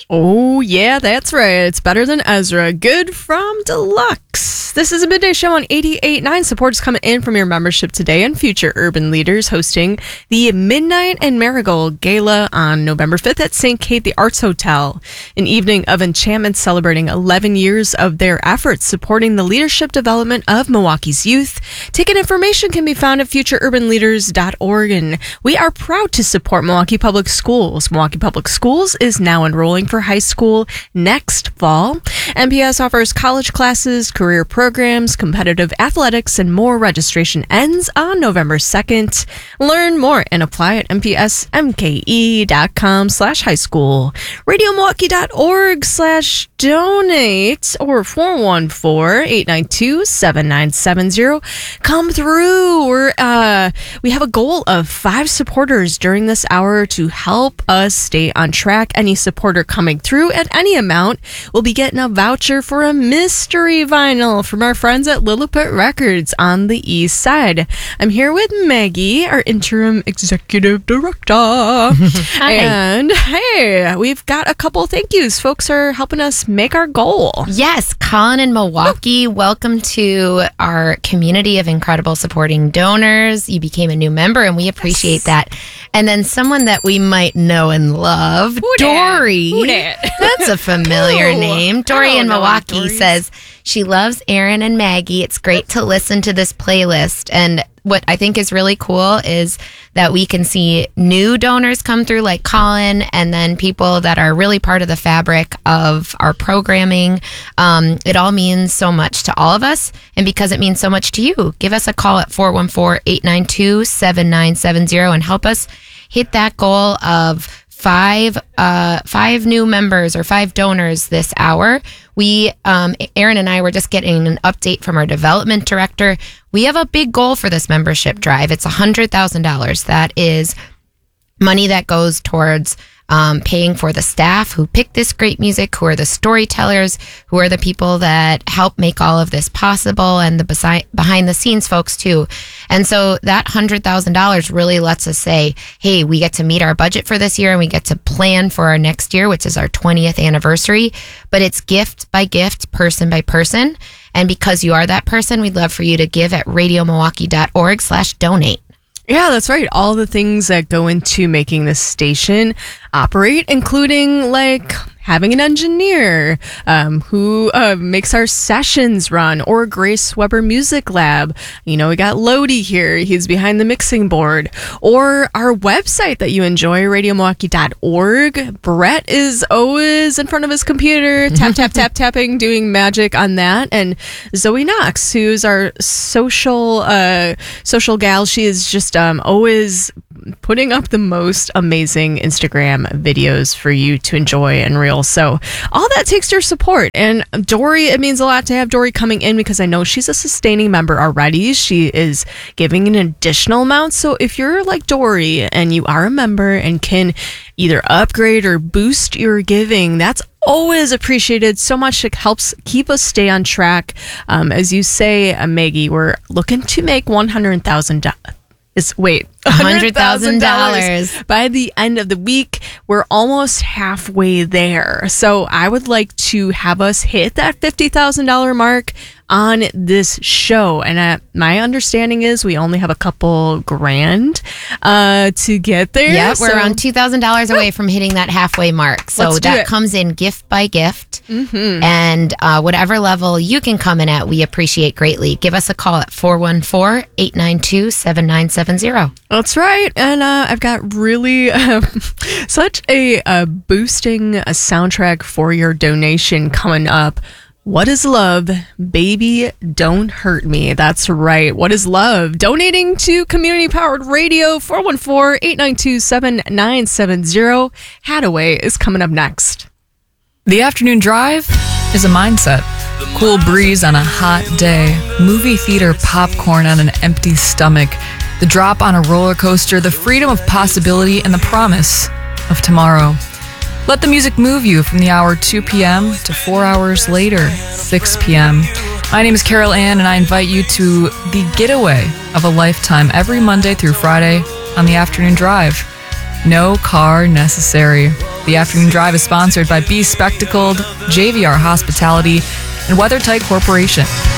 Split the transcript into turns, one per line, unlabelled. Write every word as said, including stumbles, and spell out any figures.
Oh, yeah, that's right. It's better than Ezra. Good from Deluxe. This is a midday show on eighty-eight point nine. Support is coming in from your membership today and future urban leaders hosting the Midnight and Marigold Gala on November fifth at Saint Kate the Arts Hotel. An evening of enchantment celebrating eleven years of their efforts supporting the leadership development of Milwaukee's youth. Ticket information can be found at future urban leaders dot org. And we are proud to support Milwaukee Public Schools. Milwaukee Public Schools is now enrolling for high school next fall. M P S offers college classes, career programs, competitive athletics, and more. Registration ends on November second. Learn more and apply at M P S M K E dot com slash high school. radio milwaukee dot org slash donate or four one four, eight nine two, seven nine seven zero. Come through. We're, uh, we have a goal of five supporters during this hour to help us stay on track. Any supporter coming through at any amount will be getting a voucher for a mystery vinyl from our friends at Lilliput Records on the east side. I'm here with Maggie, our interim executive director. Hi. And hey, we've got a couple thank yous. Folks are helping us make our goal.
Yes, Colin in Milwaukee, welcome to our community of incredible supporting donors. You became a new member and we appreciate yes. that. And then someone that we might know and love, Who Dory.
Who dat?
That's a familiar
Ooh,
name. Dory in Milwaukee says she loves Aaron and Maggie. It's great to listen to this playlist. And what I think is really cool is that we can see new donors come through like Colin and then people that are really part of the fabric of our programming. Um, it all means so much to all of us. And because it means so much to you, give us a call at four one four, eight nine two, seven nine seven zero and help us hit that goal of five uh five new members or five donors this hour. We um Aaron and I were just getting an update from our development director. We have a big goal for this membership drive. It's a hundred thousand dollars. That is money that goes towards um paying for the staff who pick this great music, who are the storytellers, who are the people that help make all of this possible, and the besi- behind the scenes folks too. And so that one hundred thousand dollars really lets us say, hey, we get to meet our budget for this year and we get to plan for our next year, which is our twentieth anniversary. But it's gift by gift, person by person. And because you are that person, we'd love for you to give at radio milwaukee dot org slash donate.
Yeah, that's right. All the things that go into making this station operate, including like having an engineer um, who uh, makes our sessions run, or Grace Weber Music Lab. You know, we got Lodi here. He's behind the mixing board. Or our website that you enjoy, radio milwaukee dot org. Brett is always in front of his computer, tap, tap, tap, tapping, doing magic on that. And Zoe Knox, who's our social uh, social gal. She is just um, always putting up the most amazing Instagram videos for you to enjoy and reel. So all that takes your support. And Dory, it means a lot to have Dory coming in because I know she's a sustaining member already. She is giving an additional amount. So if you're like Dory and you are a member and can either upgrade or boost your giving, that's always appreciated so much. It helps keep us stay on track. Um, as you say, uh, Maggie, we're looking to make one hundred thousand dollars. Is wait,
one hundred thousand dollars
by the end of the week. We're almost halfway there. So I would like to have us hit that fifty thousand dollars mark on this show. And uh, my understanding is we only have a couple grand uh, to get there.
Yeah,
so.
We're around two thousand dollars away from hitting that halfway mark. So
Let's
that comes in gift by gift. Mm-hmm. And uh, whatever level you can come in at, we appreciate greatly. Give us a call at four one four, eight nine two, seven nine seven zero.
That's right. And uh, I've got really um, such a, a boosting a soundtrack for your donation coming up. What is love? Baby, don't hurt me. That's right. What is love? Donating to Community Powered Radio, four one four, eight nine two, seven nine seven zero. Hadaway is coming up next.
The afternoon drive is a mindset. Cool breeze on a hot day, movie theater popcorn on an empty stomach, the drop on a roller coaster, the freedom of possibility, and the promise of tomorrow. Let the music move you from the hour two p.m. to four hours later, six p.m. My name is Carol Ann, and I invite you to the getaway of a lifetime every Monday through Friday on the afternoon drive. No car necessary. The afternoon drive is sponsored by Be Spectacled, J V R Hospitality, and WeatherTight Corporation.